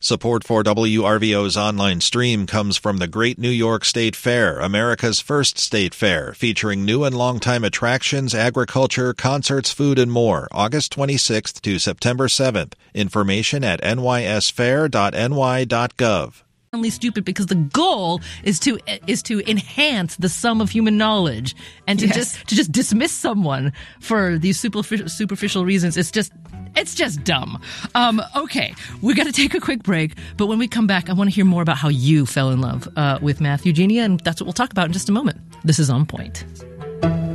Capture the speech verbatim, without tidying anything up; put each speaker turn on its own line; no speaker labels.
Support for W R V O's online stream comes from the Great New York State Fair, America's first state fair, featuring new and longtime attractions, agriculture, concerts, food, and more, August twenty-sixth to September seventh. Information at n y s fair dot n y dot gov.
Stupid because the goal is to is to enhance the sum of human knowledge, and to
yes.
just to just dismiss someone for these superficial superficial reasons. It's just it's just dumb. Um, okay, we got to take a quick break, but when we come back, I want to hear more about how you fell in love uh, with Math Eugenia, and that's what we'll talk about in just a moment. This is On Point.